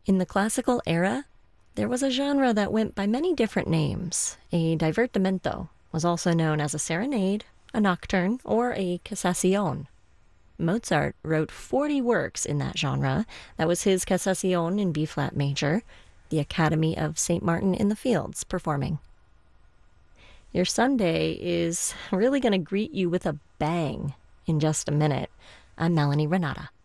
In the classical era, there was a genre that went by many different names. A divertimento was also known as a serenade, a nocturne, or a cassazione. Mozart wrote 40 works in that genre. That was his Cassazione in B-flat major, the Academy of St. Martin in the Fields performing. Your Sunday is really going to greet you with a bang in just a minute. I'm Melanie Renata.